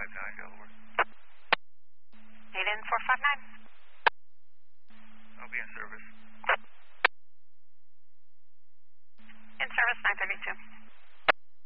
459 Delaware. 8 in 459. I'll be in service. In service 932.